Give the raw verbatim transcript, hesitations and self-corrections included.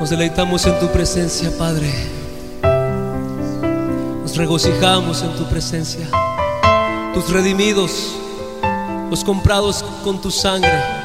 Nos deleitamos en tu presencia, Padre. Nos regocijamos en tu presencia. Tus redimidos, los comprados con tu sangre,